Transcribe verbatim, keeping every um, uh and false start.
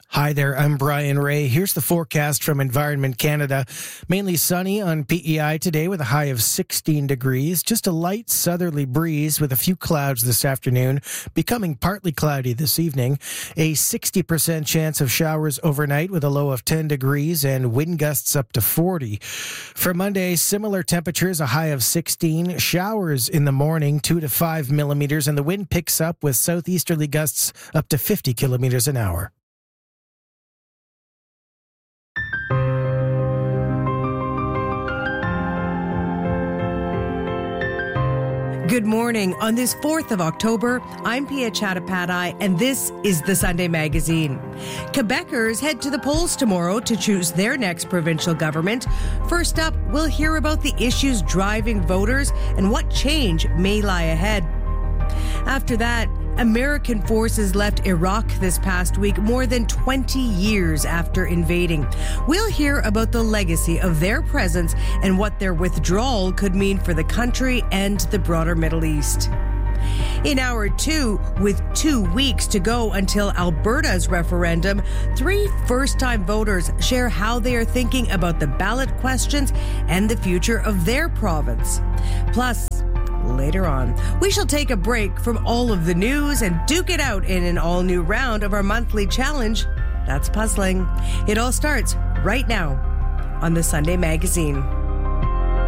Hi there, I'm Brian Ray. Here's the forecast from Environment Canada. Mainly sunny on P E I today with a high of sixteen degrees. Just a light southerly breeze with a few clouds this afternoon, becoming partly cloudy this evening. A sixty percent chance of showers overnight with a low of ten degrees and wind gusts up to forty. For Monday, similar temperatures, a high of sixteen. Showers in the morning, two to five millimeters, and the wind picks up with southeasterly gusts up to fifty kilometers an hour. Good morning. On this fourth of October, I'm Pia Chattopadhyay, and this is the Sunday Magazine. Quebecers head to the polls tomorrow to choose their next provincial government. First up, we'll hear about the issues driving voters and what change may lie ahead. After that, American forces left Iraq this past week, more than twenty years after invading. We'll hear about the legacy of their presence and what their withdrawal could mean for the country and the broader Middle East. In hour two, with two weeks to go until Alberta's referendum, three first-time voters share how they are thinking about the ballot questions and the future of their province. Plus, later on, we shall take a break from all of the news and duke it out in an all-new round of our monthly challenge. That's puzzling. It all starts right now on the Sunday Magazine.